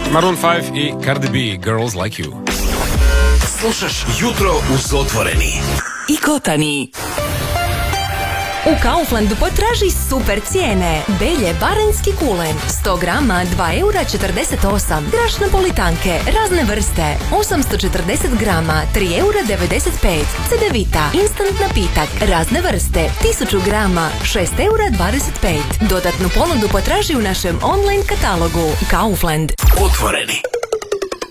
Maroon 5 i Cardi B, Girls Like You. Slušaš Jutro uz Otvoreni i Kotani. U Kauflandu potraži super cijene. Belje baranjski kulen 100 grama 2,48 €. Graš napolitanke razne vrste 840 grama 3,95 €. Cedevita instant napitak razne vrste 1000 grama 6,25 €. Dodatnu ponudu potraži u našem online katalogu. Kaufland. Otvoreni.